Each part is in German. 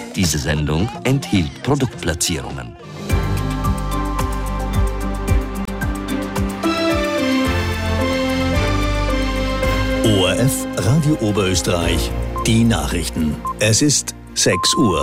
Diese Sendung enthielt Produktplatzierungen. ORF Radio Oberösterreich, die Nachrichten. Es ist 6 Uhr.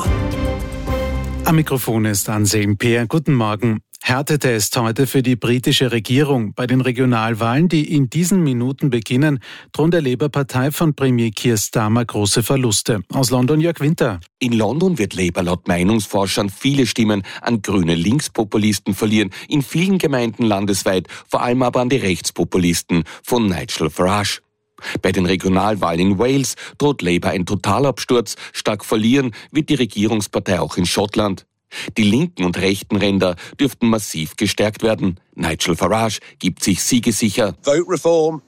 Am Mikrofon ist Anselm Peer. Guten Morgen. Härtetest heute für die britische Regierung. Bei den Regionalwahlen, die in diesen Minuten beginnen, drohen der Labour-Partei von Premier Keir Starmer große Verluste. Aus London Jörg Winter. In London wird Labour laut Meinungsforschern viele Stimmen an grüne Linkspopulisten verlieren, in vielen Gemeinden landesweit, vor allem aber an die Rechtspopulisten von Nigel Farage. Bei den Regionalwahlen in Wales droht Labour ein Totalabsturz, stark verlieren wird die Regierungspartei auch in Schottland. Die linken und rechten Ränder dürften massiv gestärkt werden. Nigel Farage gibt sich siegesicher. Wählt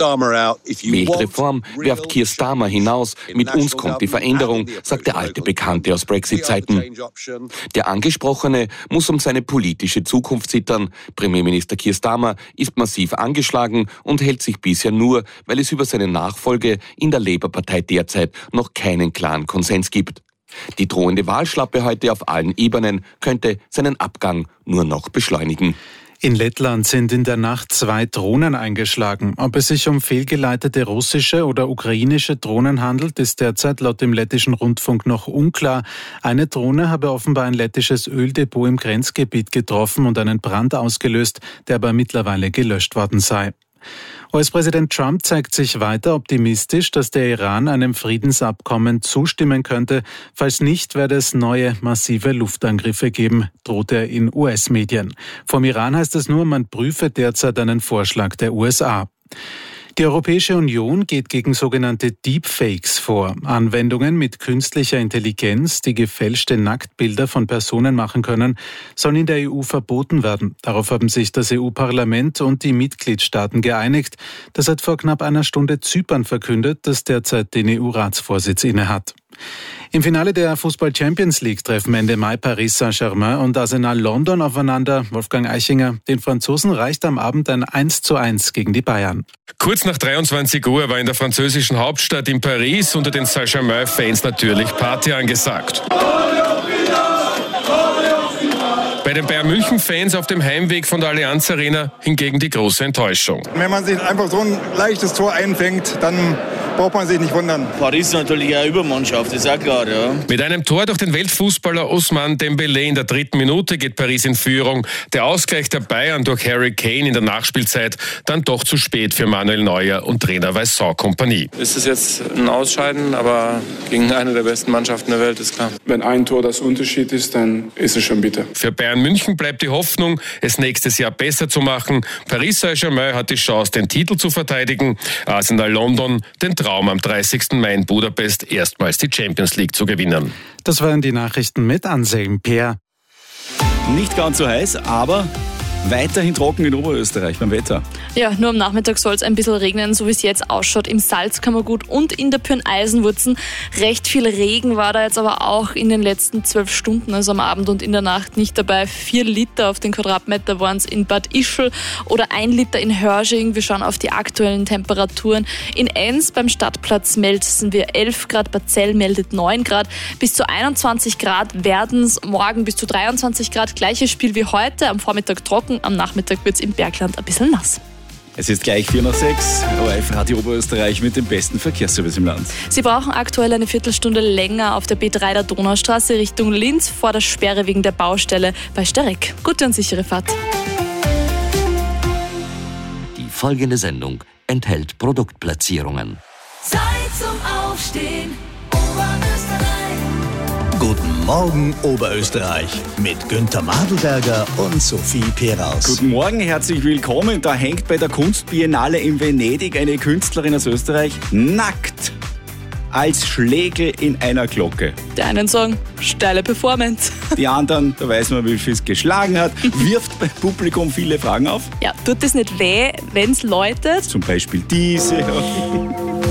Reform, werft Keir Starmer hinaus. Mit uns kommt die Veränderung, sagt der alte Bekannte aus Brexit-Zeiten. Der Angesprochene muss um seine politische Zukunft zittern. Premierminister Keir Starmer ist massiv angeschlagen und hält sich bisher nur, weil es über seine Nachfolge in der Labour-Partei derzeit noch keinen klaren Konsens gibt. Die drohende Wahlschlappe heute auf allen Ebenen könnte seinen Abgang nur noch beschleunigen. In Lettland sind in der Nacht 2 Drohnen eingeschlagen. Ob es sich um fehlgeleitete russische oder ukrainische Drohnen handelt, ist derzeit laut dem lettischen Rundfunk noch unklar. Eine Drohne habe offenbar ein lettisches Öldepot im Grenzgebiet getroffen und einen Brand ausgelöst, der aber mittlerweile gelöscht worden sei. US-Präsident Trump zeigt sich weiter optimistisch, dass der Iran einem Friedensabkommen zustimmen könnte. Falls nicht, werde es neue massive Luftangriffe geben, droht er in US-Medien. Vom Iran heißt es nur, man prüfe derzeit einen Vorschlag der USA. Die Europäische Union geht gegen sogenannte Deepfakes vor. Anwendungen mit künstlicher Intelligenz, die gefälschte Nacktbilder von Personen machen können, sollen in der EU verboten werden. Darauf haben sich das EU-Parlament und die Mitgliedstaaten geeinigt. Das hat vor knapp einer Stunde Zypern verkündet, das derzeit den EU-Ratsvorsitz innehat. Im Finale der Fußball-Champions League treffen Ende Mai Paris Saint-Germain und Arsenal London aufeinander. Wolfgang Eichinger, den Franzosen reicht am Abend ein 1:1 gegen die Bayern. Kurz nach 23 Uhr war in der französischen Hauptstadt in Paris unter den Saint-Germain-Fans natürlich Party angesagt. Bei den Bayern-München-Fans auf dem Heimweg von der Allianz Arena hingegen die große Enttäuschung. Wenn man sich einfach so ein leichtes Tor einfängt, dann braucht man sich nicht wundern. Paris ist natürlich eine Übermannschaft, ist auch klar, ja. Mit einem Tor durch den Weltfußballer Ousmane Dembélé in der 3. Minute geht Paris in Führung. Der Ausgleich der Bayern durch Harry Kane in der Nachspielzeit dann doch zu spät für Manuel Neuer und Trainer Vincent Kompany. Es ist jetzt ein Ausscheiden, aber gegen eine der besten Mannschaften der Welt ist klar. Wenn ein Tor das Unterschied ist, dann ist es schon bitter. Für Bayern München bleibt die Hoffnung, es nächstes Jahr besser zu machen. Paris Saint-Germain hat die Chance, den Titel zu verteidigen. Arsenal London den Traum, am 30. Mai in Budapest erstmals die Champions League zu gewinnen. Das waren die Nachrichten mit Anselm Peer. Nicht ganz so heiß, aber weiterhin trocken in Oberösterreich beim Wetter. Ja, nur am Nachmittag soll es ein bisschen regnen, so wie es jetzt ausschaut. Im Salzkammergut und in der Pyrn-Eisenwurzen. Recht viel Regen war da jetzt aber auch in den letzten 12 Stunden, also am Abend und in der Nacht nicht dabei. 4 Liter auf den Quadratmeter waren es in Bad Ischl oder 1 Liter in Hörsching. Wir schauen auf die aktuellen Temperaturen. In Enns beim Stadtplatz melden wir 11 Grad, Bad Zell meldet 9 Grad. Bis zu 21 Grad werden es morgen bis zu 23 Grad. Gleiches Spiel wie heute, am Vormittag trocken. Am Nachmittag wird es im Bergland ein bisschen nass. Es ist gleich 4:06, ORF Radio Oberösterreich mit dem besten Verkehrsservice im Land. Sie brauchen aktuell eine Viertelstunde länger auf der B3 der Donaustraße Richtung Linz vor der Sperre wegen der Baustelle bei Stereck. Gute und sichere Fahrt. Die folgende Sendung enthält Produktplatzierungen. Zeit zum Aufstehen, Oberösterreich. Guten Morgen Oberösterreich mit Günther Madelberger und Sophie Peraus. Guten Morgen, herzlich willkommen. Da hängt bei der Kunstbiennale in Venedig eine Künstlerin aus Österreich nackt als Schlägel in einer Glocke. Die einen sagen, steile Performance. Die anderen, da weiß man, wie viel es geschlagen hat, wirft beim Publikum viele Fragen auf. Ja, tut es nicht weh, wenn es läutet? Zum Beispiel diese.